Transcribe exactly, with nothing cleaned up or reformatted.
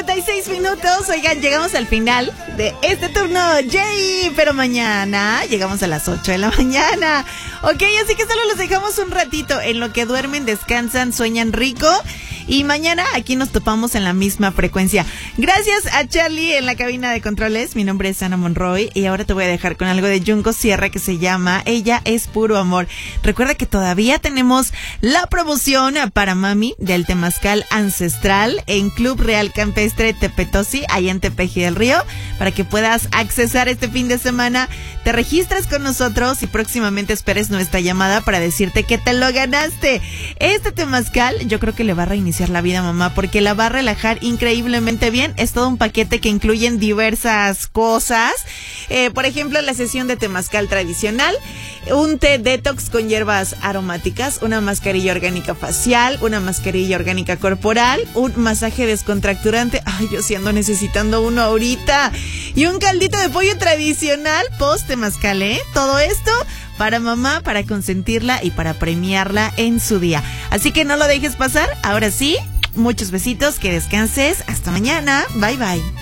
cincuenta y seis minutos. Oigan, llegamos al final de este turno, Jay. Pero mañana llegamos a las ocho de la mañana. Ok, así que solo los dejamos un ratito. En lo que duermen, descansan, sueñan rico. Y mañana aquí nos topamos en la misma frecuencia. Gracias a Charlie en la cabina de controles. Mi nombre es Ana Monroy. Y ahora te voy a dejar con algo de Junko Sierra que se llama Ella es puro amor. Recuerda que todavía tenemos la promoción para Mami del Temazcal Ancestral en Club Real Campestre Tepetosi, allá en Tepeji del Río, para que puedas accesar este fin de semana. Te registras con nosotros y próximamente esperes nuestra llamada para decirte que te lo ganaste. Este temazcal yo creo que le va a reiniciar la vida, mamá, porque la va a relajar increíblemente bien. Es todo un paquete que incluyen diversas cosas. Eh, por ejemplo, la sesión de temazcal tradicional, un té detox con hierbas aromáticas, una mascarilla orgánica facial, una mascarilla orgánica corporal, un masaje descontracturante. Ay, yo sí ando necesitando uno ahorita. Y un caldito de pollo tradicional post temazcal, ¿eh? Todo esto para mamá, para consentirla y para premiarla en su día. Así que no lo dejes pasar. Ahora sí, muchos besitos, que descanses. Hasta mañana. Bye, bye.